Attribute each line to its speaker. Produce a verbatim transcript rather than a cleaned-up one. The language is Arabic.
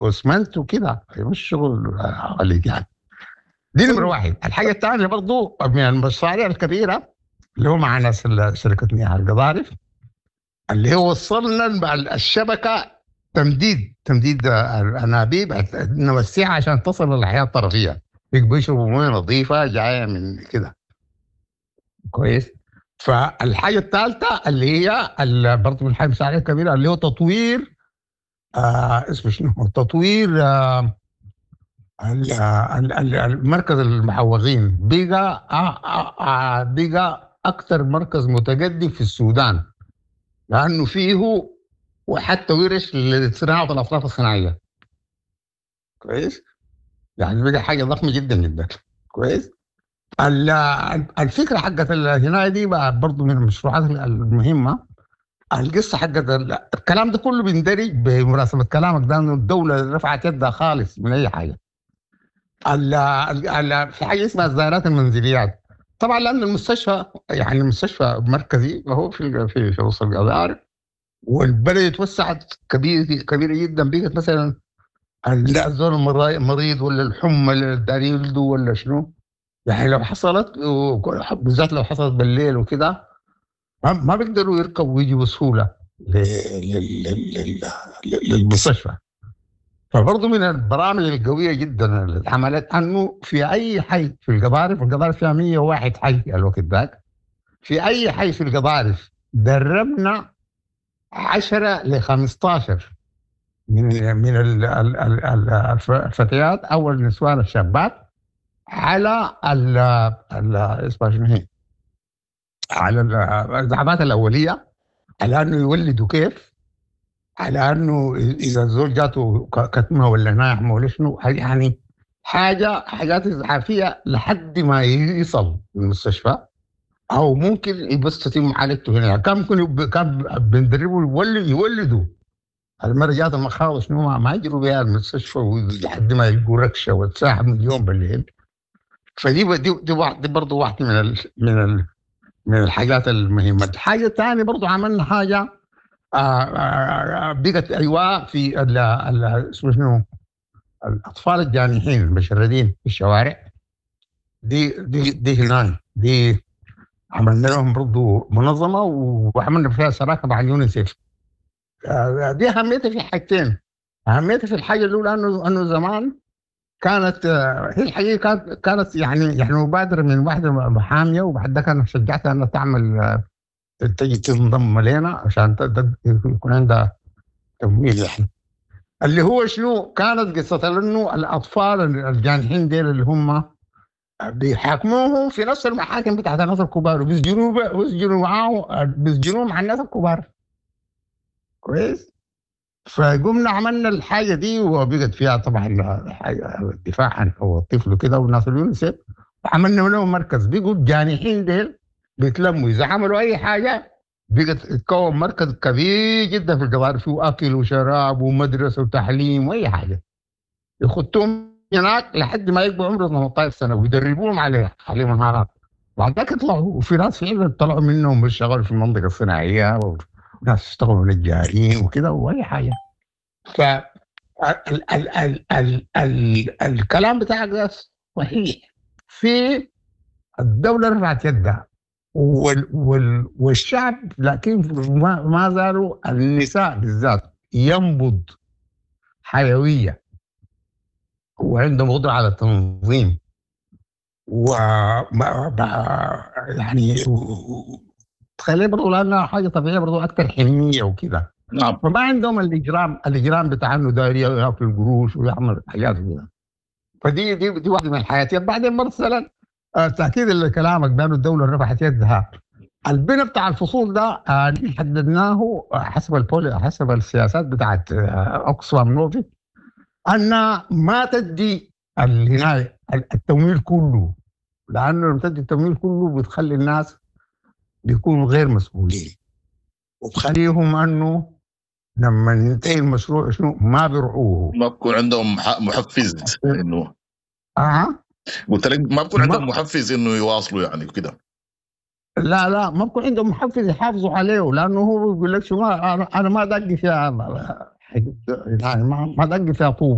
Speaker 1: واسمنت وكده، مش شغل عليك يعني. دي نمرة واحد. الحاجة الثانية برضو من المشاريع الكبيرة اللي هو مع ناس شركة مياه القضارف، اللي هو وصلنا الشبكة تمديد تمديد الأنابيب نوسعها عشان تصل للحياة الطرفية، يبقوا يشربوا مويه نظيفة جاية من كده. كويس. فالحاجة الثالثة اللي هي برضو من الحاجة المشاريع الكبيرة اللي هو تطوير آه اسمه شنو؟ تطوير آه المركز المحوغين بقى بقى أكثر مركز متقدم في السودان، لأنه فيه وحتى ورش لصناعة الأصناف الصناعية. كويس. يعني بقى حاجة ضخمة جدا جدا. كويس. الفكرة حقت هنا دي برضو من المشروعات المهمة. القصة حقت الكلام ده كله بيندرج بمناسبة كلامك ده، إنه الدولة رفعت يدها خالص من أي حاجة. ال ال في حاجه اسمها الزائرات المنزليات. طبعا لان المستشفى يعني المستشفى مركزي وهو في في في وسط القضارف، والبلد اتوسعت كبيره كبيره جدا، بقت مثلا لا الزول المريض ولا الحمى اللي داري يولده ولا شنو، يعني لو حصلت بالذات لو حصلت بالليل وكده ما, ما بيقدروا يركبوا ويجوا بسهوله للمستشفى. فبرضه من البرامج القوية جدا اللي اتعملت انه في اي حي في القضارف، القضارف فيها مية وواحد حي الوقت ذاك، في اي حي في القضارف دربنا عشرة ل خمستاشر من من ال ال ال الفتيات او النسوان الشابات على ال ال اسمها شنو هي؟ على الدعامات الاولية، على انه يولدوا كيف، على انه اذا الزول جاته كتمه ولا ناعمه ولا شنو، يعني حاجه حاجات اسعافيه لحد ما يصل المستشفى، او ممكن بس تتم معالجته هنا. كان ممكن كان بندربوا يولد يولدوا المره جات المخاوف شنو ما يجروا بها المستشفى لحد ما يلقوا ركشه والساعه من اليوم بالليل. فدي دي دي, دي برضه واحده من ال من ال من الحاجات المهمه. الحاجه الثانيه برضه عملنا حاجه آه آه بقت ايوه في اسمه شنو الاطفال الجانحين المشردين في الشوارع. دي دي دي هنا دي عملنا لهم برضه منظمه وعملنا فيها شراكه مع اليونيسيف. آه دي اهميتها في حاجتين. اهميتها في الحاجه الاولى انه انه زمان كانت آه هي الحقيقه كانت كانت يعني يعني مبادره من واحده محاميه، وبعد ذاك انا شجعتها انها تعمل آه تجي تنضم لنا عشان يكون عندها تمويل يعني. اللي هو شنو كانت قصة انه الاطفال الجانحين ديل اللي هم بيحاكموهم في نفس المحاكم بتاعت الناس الكبار، وبيسجنوا بيسجنوا معاه بيسجنوا مع الناس الكبار. كويس. فقمنا عملنا الحاجة دي وبقت فيها طبعا الدفاع عن حقوق الطفل وكده والناس اليونيسيف، وعملنا لهم مركز بيقوا الجانحين ديل بيتلموا اذا عملوا اي حاجة بقت تكون مركز كبير جدا في القضاء، فيه اكل وشراب ومدرسه وتعليم واي حاجه، يخطوهم هناك لحد ما يبقوا عمره ثمانية عشر سنه ويدربوهم عليه عليه مهارات. بعد ذاك يطلعوا، وفي ناس فعلا طلعوا منهم بيشتغلوا في المنطقه الصناعيه، وناس اشتغلوا نجارين وكده واي حاجه. ف ال ال ال ال ال الكلام بتاعك ده صحيح. في الدوله رفعت يدها وال وال والشعب، لكن ما, ما زالوا النساء بالذات ينبض حيوية وعندهم قدرة على التنظيم و يعني تخلي برضو لأنها حاجة طبيعية برضو أكثر حنية وكده.
Speaker 2: نعم.
Speaker 1: فما عندهم الإجرام الإجرام بتاع إنه داير ياكل القروش ويعمل حاجات كده. فدي دي دي واحدة من الحياتيات. بعدين مثلا تأكيد لكلامك بأنه الدولة رفعت يدها، البناء بتاع الفصول ده آه حددناه حسب البولي حسب السياسات بتاعت اوكسفام نوفي ان ما تدي الهنايه التمويل كله، لانه لما تدي التمويل كله بتخلي الناس بيكونوا غير مسؤولين، وبخليهم انه لما ينتهي المشروع شنو ما بيرعوه،
Speaker 2: ما بكون عندهم محفز انه
Speaker 1: اه
Speaker 2: قلت لك ما بكون عندهم محفز انه يواصلوا يعني كده.
Speaker 1: لا لا ما بكون عندهم محفز يحافظوا عليه، لانه هو بيقول لك شو ما انا ما دقي فيها يعني ما دقي فيها طوبه.